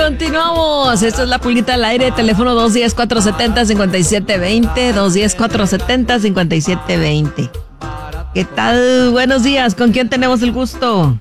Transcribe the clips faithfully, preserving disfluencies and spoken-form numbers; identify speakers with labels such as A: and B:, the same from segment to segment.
A: Continuamos. Esta es la Pulguita al aire. Teléfono dos uno cero, cuatro siete cero, cinco siete dos cero. dos uno cero, cuatro siete cero, cinco siete dos cero. ¿Qué tal? Buenos días. ¿Con quién tenemos el gusto?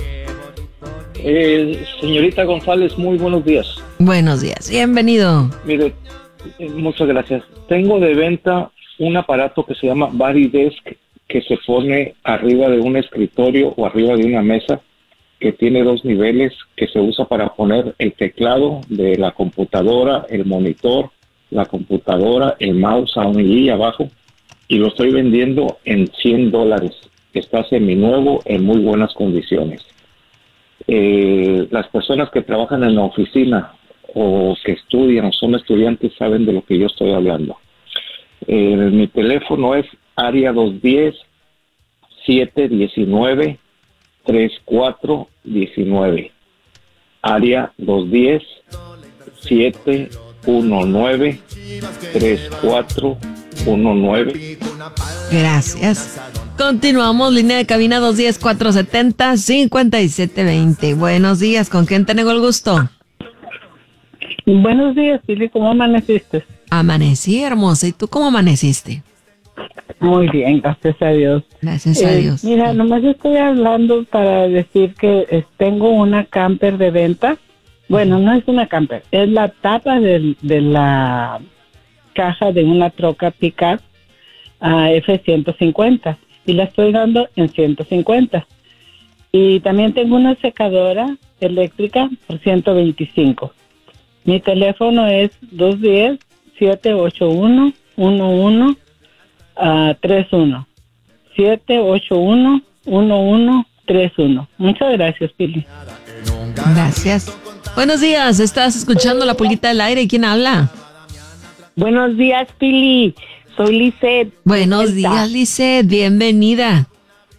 B: Eh, señorita González, muy buenos días.
A: Buenos días. Bienvenido.
B: Mire, eh, muchas gracias. Tengo de venta un aparato que se llama Body Desk, que se pone arriba de un escritorio o arriba de una mesa, que tiene dos niveles, que se usa para poner el teclado de la computadora, el monitor, la computadora, el mouse ahí abajo, y lo estoy vendiendo en cien dólares. Está seminuevo, en muy buenas condiciones. Eh, las personas que trabajan en la oficina o que estudian o son estudiantes saben de lo que yo estoy hablando. Eh, mi teléfono es área dos uno cero, siete uno nueve, tres cuatro uno nueve. Área dos uno cero, siete uno nueve, tres cuatro uno nueve.
A: Gracias. Continuamos, línea de cabina dos uno cero, cuatro siete cero, cinco siete dos cero. Buenos días, ¿con quién tengo el gusto?
C: Buenos días, Pili, ¿cómo amaneciste?
A: Amanecí, hermosa. ¿Y tú cómo amaneciste?
C: Muy bien, gracias a Dios.
A: Gracias a
C: Eh,
A: Dios.
C: Mira, nomás estoy hablando para decir que eh, tengo una camper de venta. Bueno, no es una camper, es la tapa del- de, la caja de una troca pickup uh, F ciento cincuenta y la estoy dando en ciento cincuenta. Y también tengo una secadora eléctrica por ciento veinticinco. Mi teléfono es dos uno cero, siete ocho uno, uno uno tres uno. siete ocho uno, uno uno tres uno. Muchas gracias, Pili.
A: Gracias. Buenos días, estás escuchando la Pulguita del aire. ¿Quién habla?
D: Buenos días, Pili. Soy Lisette.
A: Buenos
D: ¿Cómo estás?
A: días, Lisette. Bienvenida.